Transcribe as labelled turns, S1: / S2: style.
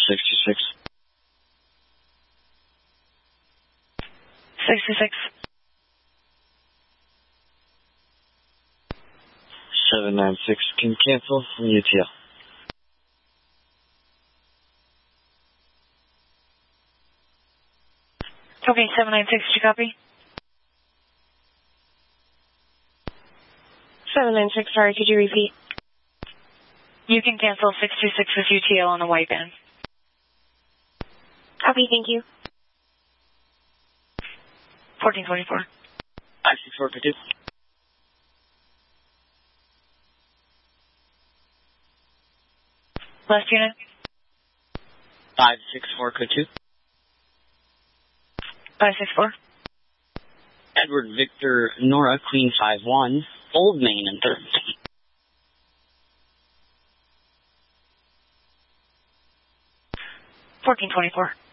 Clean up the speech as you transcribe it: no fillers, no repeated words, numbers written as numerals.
S1: 66.
S2: 66.
S1: 796 can cancel from UTL.
S2: Okay, 796, did you copy?
S3: 796, sorry, could you repeat?
S2: You can cancel 626 with UTL on the white band.
S3: Copy, thank you.
S2: 1424.
S1: 564 could do.
S2: Last unit.
S1: 564 could do.
S2: 564.
S1: Edward Victor Nora Queen 5-1. Old Main and third.
S2: 1424.